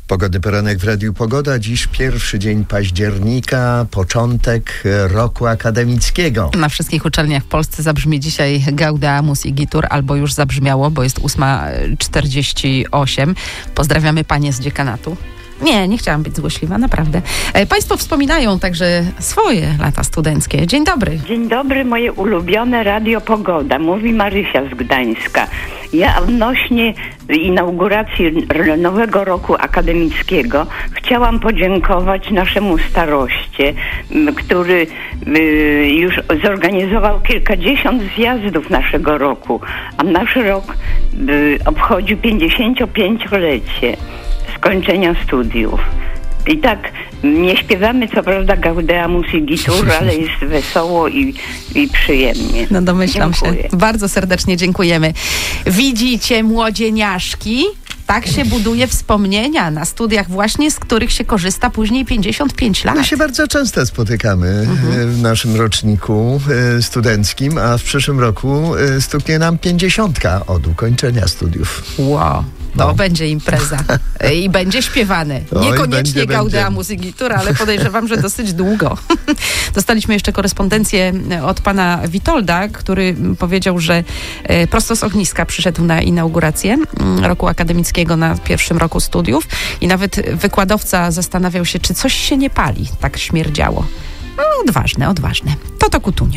Pogodny poranek w Radiu Pogoda. Dziś pierwszy dzień października, początek roku akademickiego. Na wszystkich uczelniach w Polsce zabrzmi dzisiaj Gaudeamus Igitur, albo już zabrzmiało, bo jest 8:48. Pozdrawiamy panie z dziekanatu. Nie chciałam być złośliwa, naprawdę. Państwo wspominają także swoje lata studenckie. Dzień dobry. Dzień dobry, moje ulubione Radio Pogoda. Mówi Marysia z Gdańska. Ja odnośnie inauguracji nowego roku akademickiego chciałam podziękować naszemu staroście, który już zorganizował kilkadziesiąt zjazdów naszego roku, a nasz rok obchodził 55-lecie skończenia studiów. I tak nie śpiewamy co prawda Gaudeamus Igitur, ale jest wesoło i przyjemnie. No domyślam Dziękuję. się. Bardzo serdecznie dziękujemy. Widzicie, młodzieniaszki? Tak się buduje wspomnienia na studiach właśnie, z których się korzysta później 55 lat. My się bardzo często spotykamy w naszym roczniku studenckim, a w przyszłym roku stuknie nam 50 od ukończenia studiów. Wow. To będzie impreza. I będzie śpiewane. Niekoniecznie będzie. Gaudeamus Igitur, ale podejrzewam, że dosyć długo. Dostaliśmy jeszcze korespondencję od pana Witolda, który powiedział, że prosto z ogniska przyszedł na inaugurację roku akademickiego na pierwszym roku studiów i nawet wykładowca zastanawiał się, czy coś się nie pali. Tak śmierdziało. No, odważne. To Kutunio.